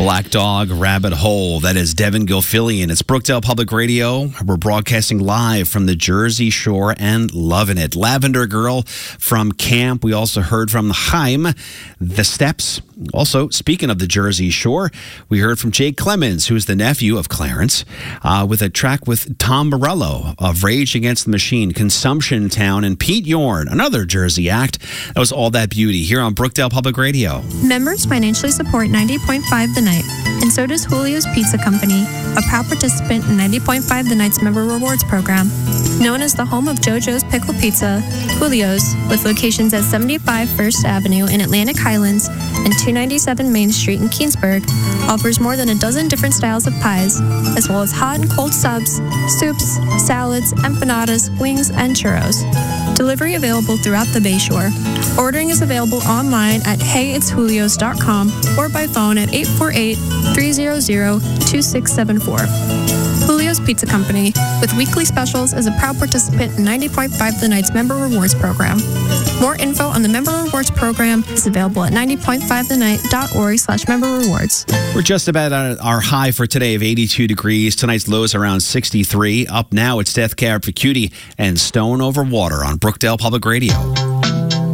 Black Dog Rabbit Hole. That is Devin Gilfillian. It's Brookdale Public Radio. We're broadcasting live from the Jersey Shore and loving it. Lavender Girl from Camp. We also heard from Chaim, The Steps. Also, speaking of the Jersey Shore, we heard from Jake Clemens, who is the nephew of Clarence, with a track with Tom Morello of Rage Against the Machine, Consumption Town, and Pete Yorn, another Jersey act. That was All That Beauty here on Brookdale Public Radio. Members financially support 90.5 The Night, and so does Julio's Pizza Company, a proud participant in 90.5 The Night's Member Rewards Program. Known as the home of JoJo's Pickle Pizza, Julio's, with locations at 75 First Avenue in Atlantic Highlands and 297 Main Street in Keansburg, offers more than a dozen different styles of pies, as well as hot and cold subs, soups, salads, empanadas, wings, and churros. Delivery available throughout the Bayshore. Ordering is available online at heyitsjulios.com or by phone at 848-300-2674. Julio's Pizza Company, with weekly specials, is a proud participant in 90.5 The Night's Member Rewards Program. More info on the Member Rewards Program is available at 90.5thennight.org/member rewards. We're just about at our high for today of 82 degrees. Tonight's low is around 63. Up now, it's Death Cab for Cutie and Stone Over Water on Brookdale Public Radio.